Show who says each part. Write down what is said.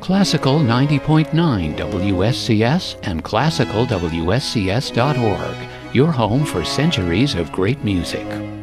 Speaker 1: Classical 90.9 WSCS and classicalwscs.org, your home for centuries of great music.